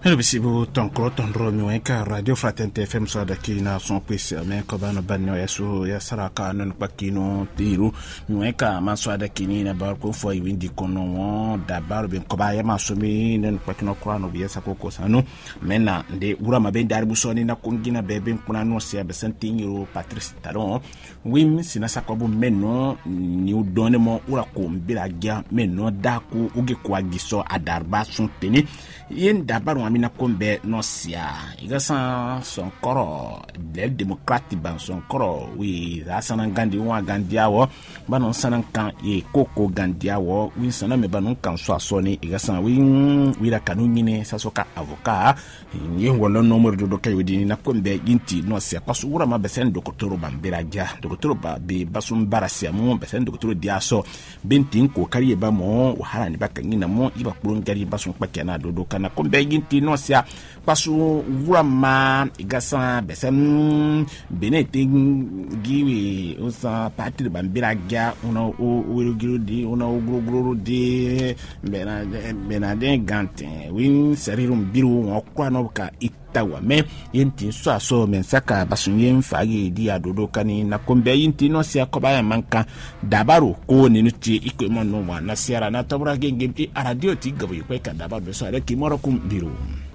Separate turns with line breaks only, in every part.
Bisibu tonkro tonro miwenka Radio Fraternité FM so da kina son pesi men ko bana banyo yaso ya saraka non pakino tiru miwenka maso da kini na bar ko fo windi kono da bar ben ko ba ya maso mi non pakino kwano bi yasa ko sanu mena de ura mabe darbu soni na kongina bebe kuna no sia be santiniro Patrice Talon wim sinasa ko bu menno ni udone mo ura ko mbira gya menno da ko uge kwa giso adarba sun teni yen dabaru amina kombe no sia igasa son koro del démocrate ban son koro wi asana gandi wa gandiawo banon sanan kan e koko gandiawo wi sana me banon kan so asoni igasa wi la kanu nyine sasoka avocat yen wolo no mo do kay widi na kombe ginti no sia pasu wura ma besen dokotoro bambera ja dokotoro ba be basum barasia mo besen dokotoro diaso bentin ko kariye ba mo wahala ni bakanyina mo iba kurongari basun pakena do na kombe ginti no sia pasu wurama igasa besem benete giwi usa partir bambira gya una urugiru di una uguruguru di benade gante win serirum biru okwa no ka itawa me yenti so mensaka basunyen fagi di adodo kani na kombe yinti no sia kobaya manka dabaru ko ni nuti ikomo no wa na siara na tabura genge radio ti gabo ykweka dabaru beso ale kimoro kum biru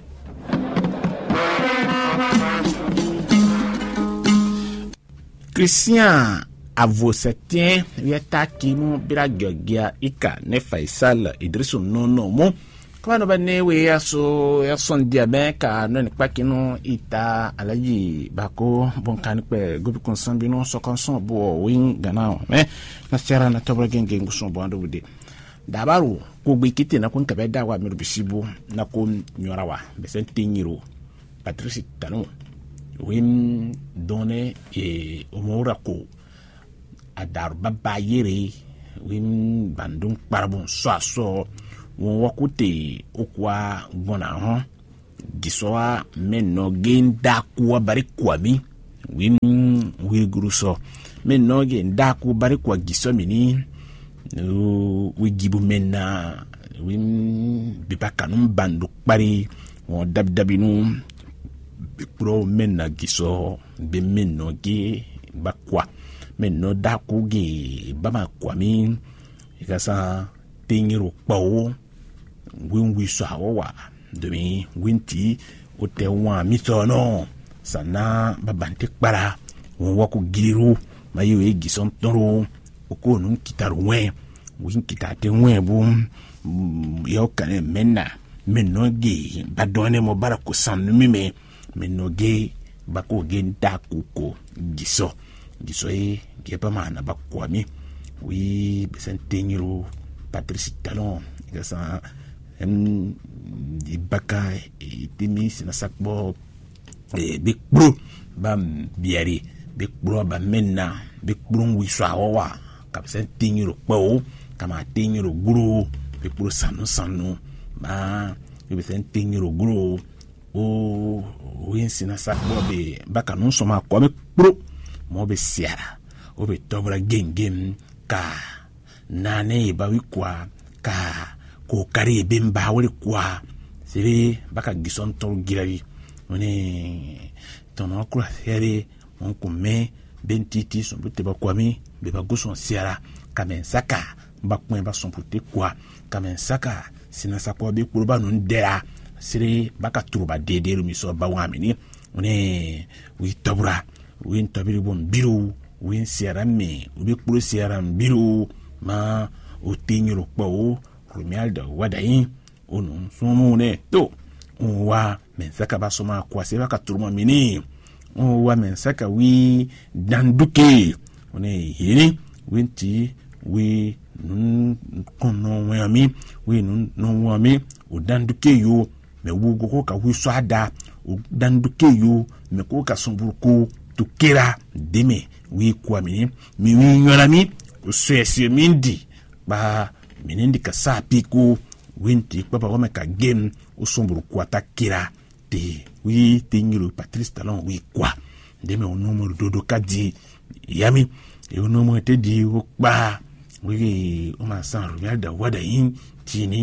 Christian Avosetien yata kimu bira gyogia ika ne Faisal Idrisu nono mo kama no bane we yaso dia ben ka no ni pakino ita alaji bako bonkan pe gobi konsambi no so konson bo win gana me na sera na tobra genge nguson bo ando bude dabaru ko gbikite na kun kabe dawa mi rubisibu na ko nyorawa be sentinyiro Patrice Talon win donne e omora ko adar babayere win bandung parabon so won wakute okwa gona ho gisoa menno genda ku bari kwami win wiguruso menno genda ku bari kwa gisomini wigibu menna win bipakanum bandu bari won dabdabinu pro menna giso be menno ge bakwa menno daku ge bama kwami ikasa tingiro pawo winwi sawa demi winti otewa mitono sana babante kpara won wako giru mayewe gison toro oko nun kitaru wen win kitate wen bu yo kane menno ge badone mo barako sanu mime menno ge bako ge ndaku ko giso e ge pa mana bakwami wi besentingiro Patrice Talon igasa di baka timi sina sakbo big bro bam biari big bro ba menna big bro wi swawa ka besentingiro po kama tingiro guru big bro sanu ba besentingiro guru o winsi na sakbo be baka non soma ko me pro mo be siara o be tobra gengem ka nane ba wi kwa ka ko kare be mba wori kwa sire baka gison to girawi one tono kura sere on ko me bentiti so be te ba kwa mi be ba guson siara kamen saka ba ko ba son pote kwa kamen saka sina sakbo be kurba non dera sire baka turuba dederu mi so ba wamini one wi tobra wi tabiri bom biru wi siara me wi kuro siara biru ma o tinyiro po Romualdo wadayin onu sumune to wa mensaka ba soma kwa se baka turuma mini wa mensaka wi danduke one hini winti wi nun kono wami wi nun no wami o danduke yo me wugo ko ka wi swada o danduke yo me ko ka somburko tukira deme wi kwamini mi wi nyolami o sese mindi ba minindi ka sapiku winti papa wame ka game o somburko atakira te wi tingiro Patrice Talon wi kwa deme o numero dodo kadi yami e o numero te di o pa wi o ma san Romualdo wadayin tini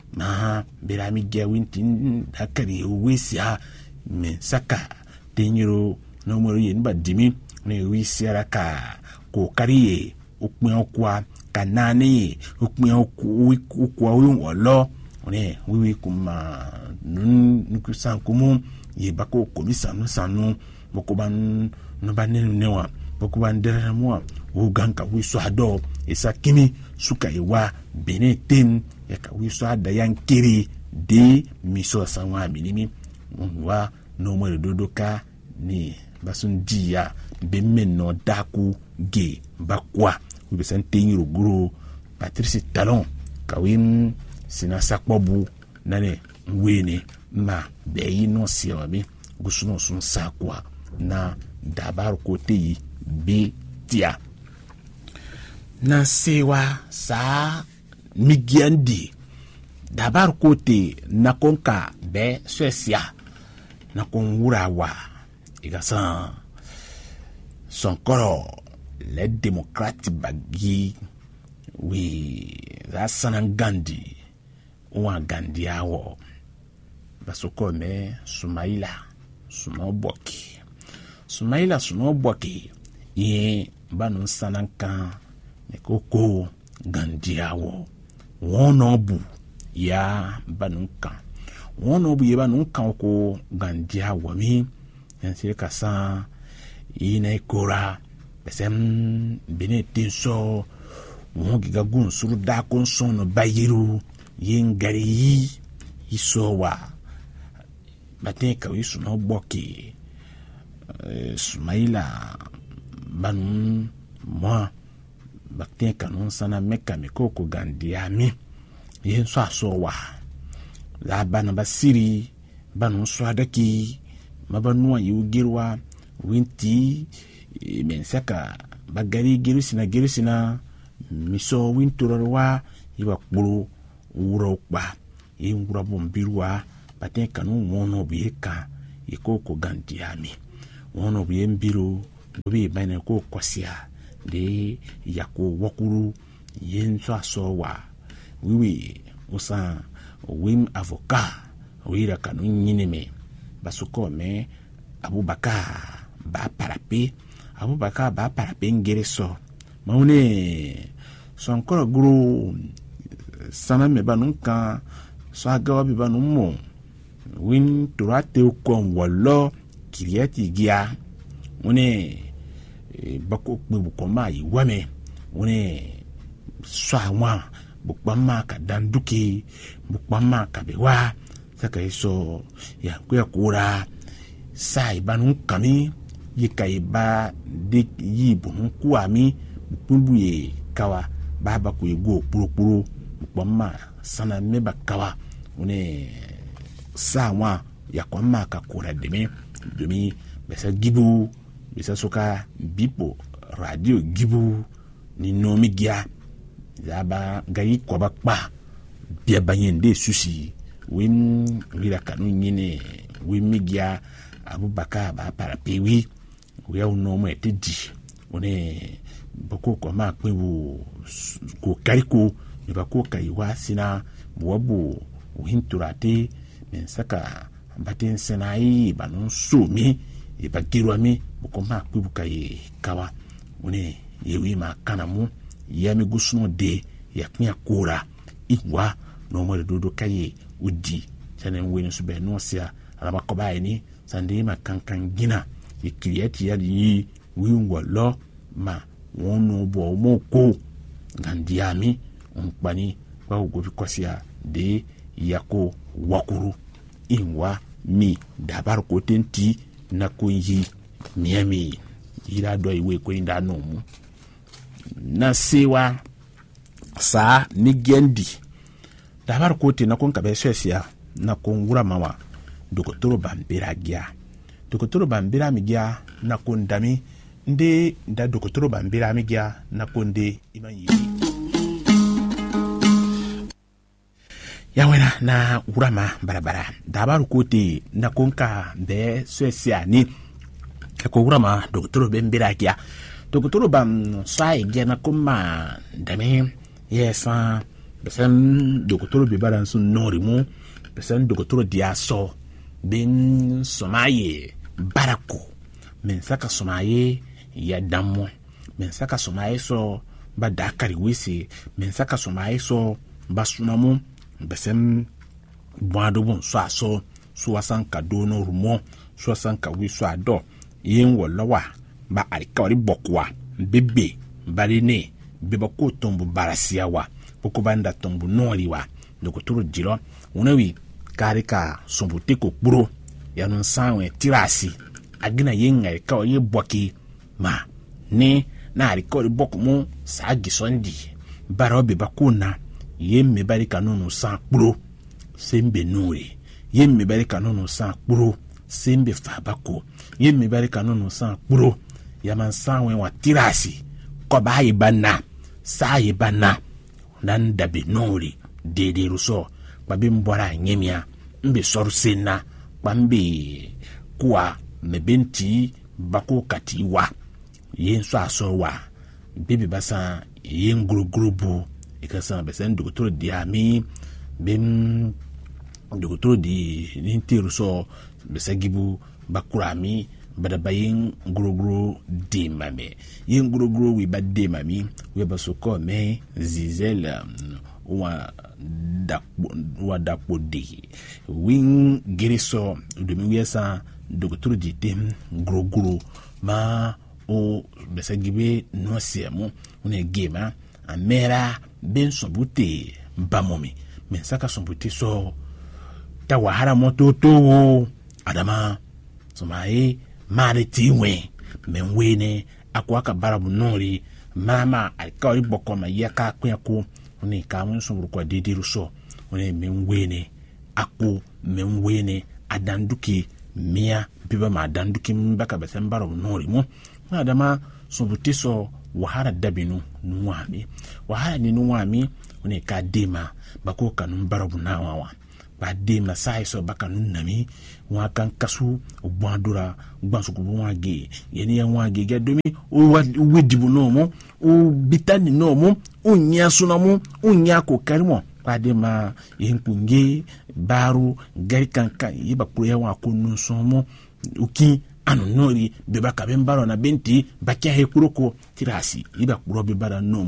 ma berami gya wintin akari wisia me saka tenyiro no mo yin ba dimi ne wisia ka ko kariye opin okwa kanani opin okwa wolo one wiwi kuma nun kusan kumu ye bako komisa no sanu bokoban no banenu newa bokoban dere mo o ganka wiso ado esa kimi suka ewa benetin yaka wiso ada yankiri de miso sanwa minimi wa no mo dodoka ni basun dia bemen no daku ge bakwa we besen teniro guru Patrice Talon kawim sina sakpobu nane wene ma beyi no siabi gusuno sun sakwa na dabar kote be tia na sewa sa migiandi dabar kote na konka be Suecia na konwurawa igasa sonkoro le démocrate bagi we rasanan Gandhi wa Gandhi awo basoko me Sumaila Sunoboki ye banu sanankan me koko Gandhi awo wonobu ya banu kan wonobu ye banu kan ko Gandhi awo mi yansi kasa ine kora besem benete so wongiga gun suru da kon sono bayiru yengari isowa batenka wisu no boki Sumaila banu mo batenka non sana meka mikoko Gandhi ami yenso asowa la bana basiri banu swadaki mabanu yugirwa winti mensaka bagari girusina miso winturwa iba kpuru urokpa ingura bombirwa baten kanu wono bieka ikoko Gandhi ami wono biembiru dobi bane ko kosia de yako wakuru yenso asowa wiwi usa wim avocat wira kanu nyineme basuko me Abubakar ba parape ngereso maune sonkoro guru sana me banunka so agawa bi banummo win turate ukon wallo kiriati gia one bako kpebukoma yiwame one so awa bukpama ka danduki bukpama ka bewa saka iso ya kura sai banunka mi yikaiba de yibun kuami bumbuye kawa baba ku ego purupuru bukpama sana meba kawa one sawa yakwama ka kura demi besa gibu besa soka bipo radio gibu ni nomi gia zaba gayi kwaba kpa bia banyende susi win wira kanu nyine wimigia Abubakar ba para pewi we no mo etedi one bako ko ma pewu ko kariko ni bako kaiwa sina bobu winturate mensaka batin senai banon sumi e bagirwa mi bako ma pewu kai kawa one yewi ma kanamu yami gusuno de yaknya kura iwa no mo dodo kai udi sanen wenu sube no sia alabakoba ni sande ma kankan gina ikiriati ya di wingo lo ma wono bo moko Gandhi ami umpani kwa ugovi kwasia de yako wakuru inwa mi dabar kotenti na kunyi miami ira do iwe ko inda nomu na sewa sa nigendi dabar kote na kun kabe Suecia na kongura mawa dokotoro bambira migia na kondami nde nda dokotoro bambira migia na konde imanyi yawena na urama barabara dabaru kote na konka be Suecia ni ko urama dokotoro bambira gia dokotoro bam sai gia na kuma dame yesa Besem dokotoro be baran sun nori mu. Besem dokotoro diaso. Ben somaye barako. Men saka somaye ya damo. Men saka somaye so ba dakari wisi. Men saka somaye so ba sunamu. Besem boado bon so aso. So asan ka dono rumo. So asan ka wi so ado. Yen wolawa ba arikawari bokwa. Bebe barine. Beba ko tombu barasia wa. Poko banda tombu nori wa. Dokotoro jilo. Unawi karika sombute ko kpuro. Yanun sanwe tirasi. Agina yenga arikawari ye boki. Ma. Ne na arikawari boku mu sa gisondi. Bara beba kuna. Yemme barika nono san kpuro. Sembe nori. Yemme barika nono san kpuro. Sembe fabako. Yemme barika nono san kpuro. Yaman sanwe wa tirasi. Koba ibana. Sa ibana. Nan dabe nori. Dede ruso. Babi mbora nyemia. Mbe soru sena. Bambe kuwa mebenti bako katiwa. Yen so aso wa. Bebe basa yen guru ikasa besen dokotoro di ami. Bem dokotoro di nintiru so besagibu bakurami. Badaba yen guru de mame. Yen guru wi badde mami. We basoko me zizel wa dakpo de. Wing giriso demi wiesa dokotoro di tem guru ma o besagibe no siamo une gema amera ben sobute bamomi. Men saka sobute so ta wahara moto to adama somae mare tiwe men wene akwaka barabu nori mama alkawri bokoma yaka kwako one kamun sumuru kwa didiru so one men wene aku men wene adanduki mia biba ma adanduki mbaka besen barabu nori mo adama sobute so wahara dabinu nuwami wahara ni nuwami one ka dema bako kanun barabu nawawa ba dema sai so baka nunami wa kan kasu obadura gbansu ko wage yeni yan wage gadomi o wedibu no mo o bitani no mo o nya sunamu o nya ko karimo ba dema yenkunge baru gari kankan yiba kuya wa ko nun somo uki anu nori beba kabembaro na benti bakia hekuroko tirasi yiba kurobe bara no